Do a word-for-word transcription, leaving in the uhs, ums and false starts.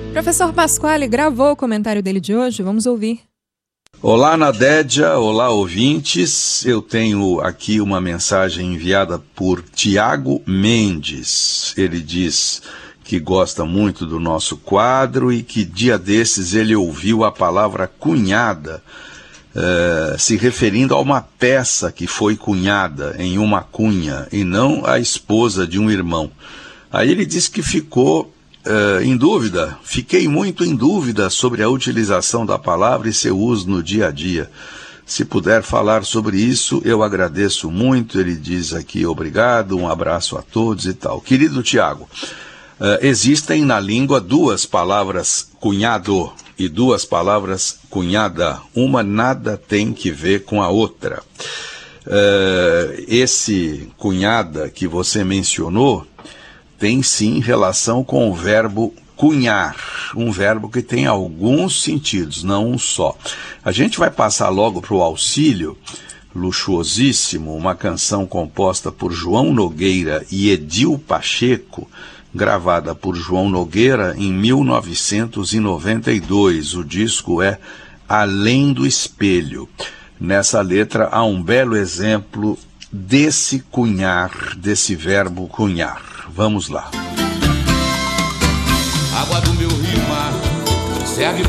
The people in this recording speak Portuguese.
Professor Pasquale gravou o comentário dele de hoje, vamos ouvir. Olá, Nadédia, olá, ouvintes. Eu tenho aqui uma mensagem enviada por Tiago Mendes. Ele diz que gosta muito do nosso quadro e que dia desses ele ouviu a palavra cunhada, uh, se referindo a uma peça que foi cunhada em uma cunha e não a esposa de um irmão. Aí ele disse que ficou uh, em dúvida, fiquei muito em dúvida sobre a utilização da palavra e seu uso no dia a dia. Se puder falar sobre isso, eu agradeço muito. Ele diz aqui, obrigado, um abraço a todos e tal. Querido Tiago, Uh, existem na língua duas palavras cunhado e duas palavras cunhada. Uma nada tem que ver com a outra. Uh, esse cunhada que você mencionou tem sim relação com o verbo cunhar, um verbo que tem alguns sentidos, não um só. A gente vai passar logo para o auxílio luxuosíssimo, uma canção composta por João Nogueira e Edil Pacheco, gravada por João Nogueira em mil novecentos e noventa e dois. O disco é Além do Espelho. Nessa letra há um belo exemplo desse cunhar, desse verbo cunhar. Vamos lá. Água do meu rio mar serve